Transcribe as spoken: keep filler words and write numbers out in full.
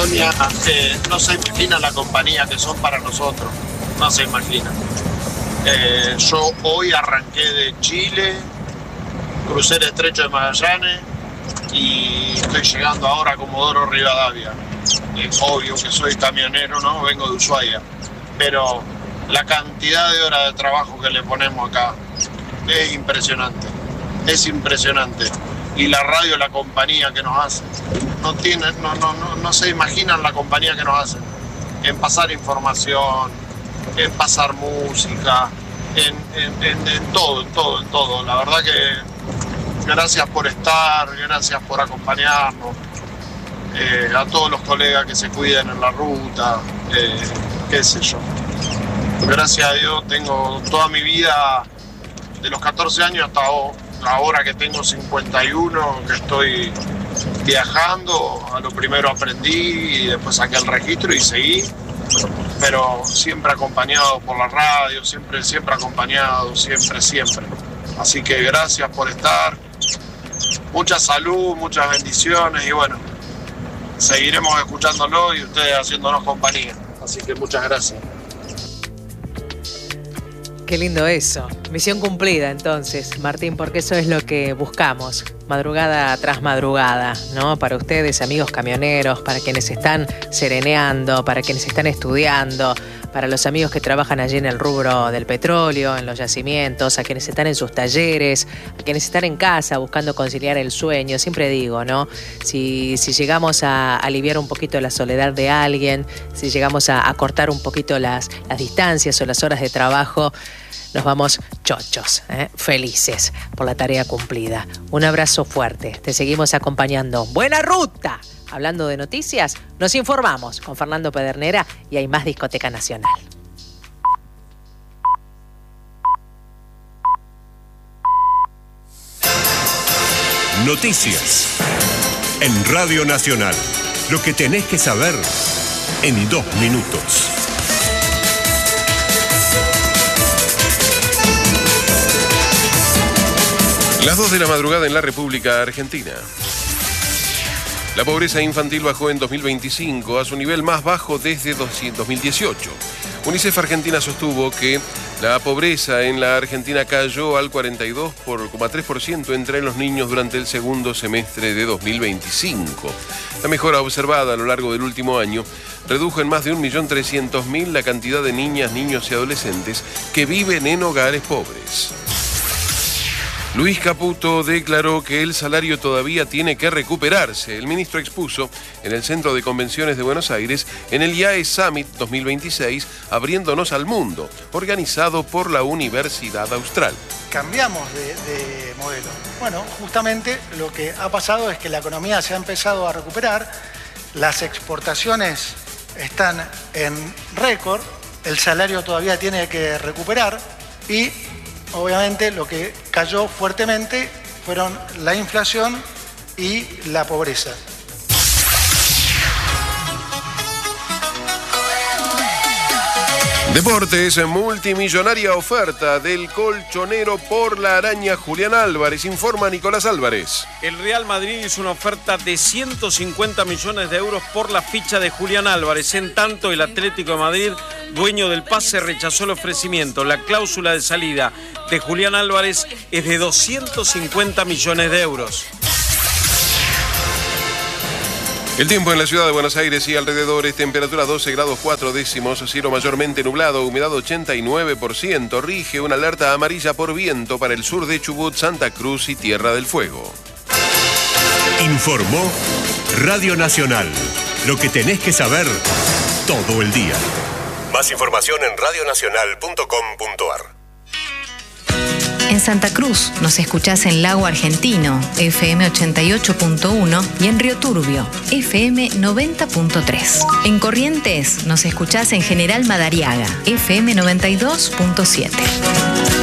Eh, no se imagina la compañía que son para nosotros, no se imagina. Eh, yo hoy arranqué de Chile, crucé el estrecho de Magallanes y estoy llegando ahora a Comodoro Rivadavia. Es obvio que soy camionero, ¿no? Vengo de Ushuaia, pero la cantidad de horas de trabajo que le ponemos acá es impresionante, es impresionante. Y la radio, la compañía que nos hace, no tienen, no, no, no, no se imaginan la compañía que nos hacen en pasar información, en pasar música, en, en, en, en todo, en todo, en todo. La verdad que gracias por estar, gracias por acompañarnos, eh, a todos los colegas que se cuidan en la ruta, eh, qué sé yo. Gracias a Dios tengo toda mi vida, de los catorce años hasta ahora que tengo cincuenta y uno, que estoy viajando. A lo primero aprendí y después saqué el registro y seguí, pero siempre acompañado por la radio, siempre, siempre acompañado, siempre, siempre. Así que gracias por estar, mucha salud, muchas bendiciones y bueno, seguiremos escuchándolo y ustedes haciéndonos compañía. Así que muchas gracias. Qué lindo eso. Misión cumplida entonces, Martín, porque eso es lo que buscamos. Madrugada tras madrugada, ¿no? Para ustedes, amigos camioneros, para quienes están sereneando, para quienes están estudiando, para los amigos que trabajan allí en el rubro del petróleo, en los yacimientos, a quienes están en sus talleres, a quienes están en casa buscando conciliar el sueño. Siempre digo, ¿no? Si, si llegamos a aliviar un poquito la soledad de alguien, si llegamos a, a cortar un poquito las, las distancias o las horas de trabajo, nos vamos chochos, ¿eh? Felices por la tarea cumplida. Un abrazo fuerte. Te seguimos acompañando. ¡Buena ruta! Hablando de noticias, nos informamos con Fernando Pedernera y hay más Discoteca Nacional. Noticias en Radio Nacional. Lo que tenés que saber en dos minutos. Las dos de la madrugada en la República Argentina. La pobreza infantil bajó en dos mil veinticinco a su nivel más bajo desde dos mil dieciocho. UNICEF Argentina sostuvo que la pobreza en la Argentina cayó al cuarenta y dos coma tres por ciento entre los niños durante el segundo semestre de dos mil veinticinco. La mejora observada a lo largo del último año redujo en más de un millón trescientos mil la cantidad de niñas, niños y adolescentes que viven en hogares pobres. Luis Caputo declaró que el salario todavía tiene que recuperarse. El ministro expuso en el Centro de Convenciones de Buenos Aires en el I A E Summit dos mil veintiséis, Abriéndonos al Mundo, organizado por la Universidad Austral. Cambiamos de, de modelo. Bueno, justamente lo que ha pasado es que la economía se ha empezado a recuperar, las exportaciones están en récord, el salario todavía tiene que recuperar y obviamente lo que cayó fuertemente fueron la inflación y la pobreza. Deportes, multimillonaria oferta del colchonero por la araña Julián Álvarez, informa Nicolás Álvarez. El Real Madrid hizo una oferta de ciento cincuenta millones de euros por la ficha de Julián Álvarez. En tanto, el Atlético de Madrid, dueño del pase, rechazó el ofrecimiento. La cláusula de salida de Julián Álvarez es de doscientos cincuenta millones de euros. El tiempo en la ciudad de Buenos Aires y alrededores, temperatura doce grados cuatro décimos, cielo mayormente nublado, humedad ochenta y nueve por ciento, rige una alerta amarilla por viento para el sur de Chubut, Santa Cruz y Tierra del Fuego. Informó Radio Nacional. Lo que tenés que saber todo el día. Más información en radio nacional punto com punto ar. En Santa Cruz nos escuchás en Lago Argentino, F M ochenta y ocho punto uno, y en Río Turbio, F M noventa punto tres. En Corrientes nos escuchás en General Madariaga, F M noventa y dos punto siete.